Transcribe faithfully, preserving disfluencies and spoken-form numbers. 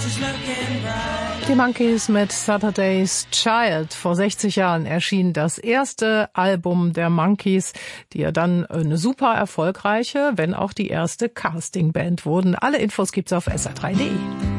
Die Monkees mit Saturday's Child. Vor sechzig Jahren erschien das erste Album der Monkees, die ja dann eine super erfolgreiche, wenn auch die erste Castingband wurden. Alle Infos gibt's auf S R drei punkt de.